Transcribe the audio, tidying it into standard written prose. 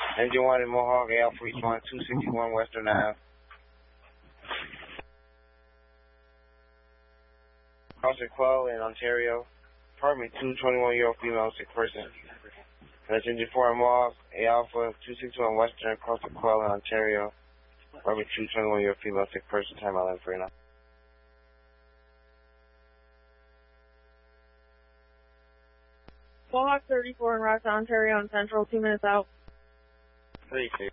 Engine 1 in Mohawk, Alpha East 1, 261 Western Ave. Crossing Quell in Ontario. Apartment 221-year-old female sick person. That's Engine 4 in Mohawk, Alpha 261 Western, Crossing Quell in Ontario. Apartment 221-year-old female sick person. Time 11:49. Mohawk 34 in Rochester, Ontario, on Central, 2 minutes out. 36.